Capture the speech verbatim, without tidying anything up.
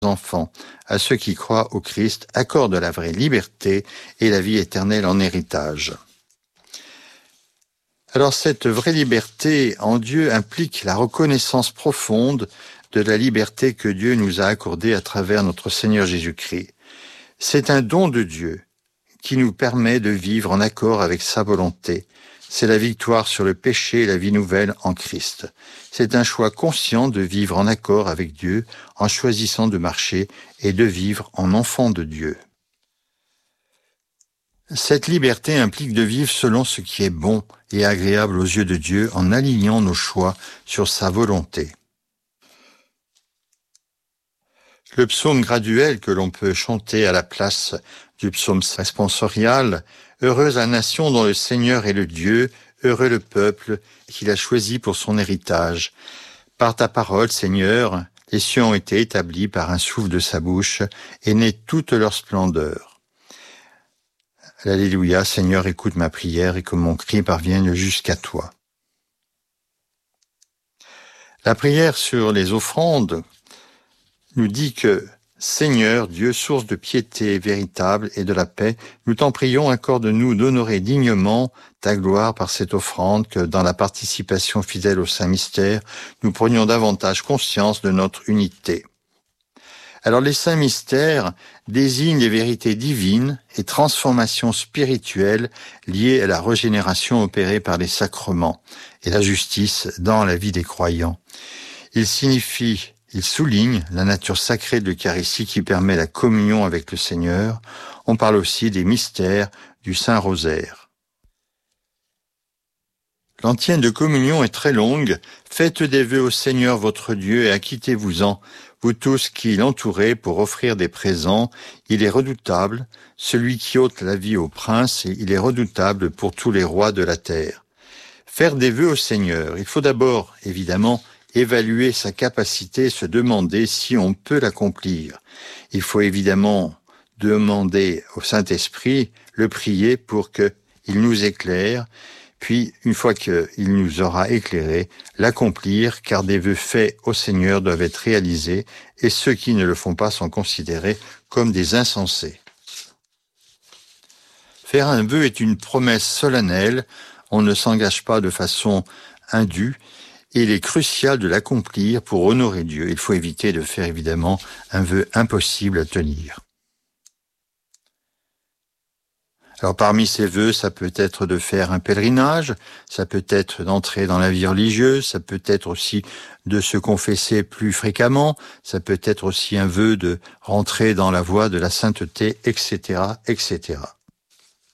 enfants, à ceux qui croient au Christ, accorde la vraie liberté et la vie éternelle en héritage. Alors cette vraie liberté en Dieu implique la reconnaissance profonde de la liberté que Dieu nous a accordée à travers notre Seigneur Jésus-Christ. C'est un don de Dieu qui nous permet de vivre en accord avec sa volonté. C'est la victoire sur le péché et la vie nouvelle en Christ. C'est un choix conscient de vivre en accord avec Dieu en choisissant de marcher et de vivre en enfant de Dieu. Cette liberté implique de vivre selon ce qui est bon et agréable aux yeux de Dieu en alignant nos choix sur sa volonté. Le psaume graduel que l'on peut chanter à la place du psaume responsorial, « Heureuse la nation dont le Seigneur est le Dieu, heureux le peuple qu'il a choisi pour son héritage. Par ta parole, Seigneur, les cieux ont été établis par un souffle de sa bouche et naît toute leur splendeur. » Alléluia, Seigneur, écoute ma prière et que mon cri parvienne jusqu'à toi. La prière sur les offrandes nous dit que, Seigneur, Dieu, source de piété véritable et de la paix, nous t'en prions, accorde-nous d'honorer dignement ta gloire par cette offrande, que dans la participation fidèle au Saint-Mystère, nous prenions davantage conscience de notre unité. Alors les saints mystères désignent les vérités divines et transformations spirituelles liées à la régénération opérée par les sacrements et la justice dans la vie des croyants. Ils signifient, ils soulignent la nature sacrée de l'Eucharistie qui permet la communion avec le Seigneur. On parle aussi des mystères du Saint-Rosaire. L'antienne de communion est très longue. Faites des vœux au Seigneur votre Dieu et acquittez-vous-en, vous tous qui l'entourez, pour offrir des présents. Il est redoutable, celui qui ôte la vie au prince, et il est redoutable pour tous les rois de la terre. Faire des vœux au Seigneur, il faut d'abord, évidemment, évaluer sa capacité, se demander si on peut l'accomplir. Il faut évidemment demander au Saint-Esprit, le prier pour qu'il nous éclaire, puis, une fois qu'il nous aura éclairé, l'accomplir, car des vœux faits au Seigneur doivent être réalisés, et ceux qui ne le font pas sont considérés comme des insensés. Faire un vœu est une promesse solennelle, on ne s'engage pas de façon indue, et il est crucial de l'accomplir pour honorer Dieu. Il faut éviter de faire évidemment un vœu impossible à tenir. Alors parmi ces vœux, ça peut être de faire un pèlerinage, ça peut être d'entrer dans la vie religieuse, ça peut être aussi de se confesser plus fréquemment, ça peut être aussi un vœu de rentrer dans la voie de la sainteté, et cetera, et cetera.